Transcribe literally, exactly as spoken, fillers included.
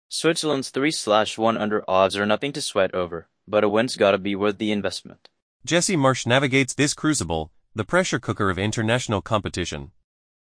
Switzerland's three slash one under odds are nothing to sweat over, but a win's gotta be worth the investment. Jesse Marsh navigates this crucible, the pressure cooker of international competition.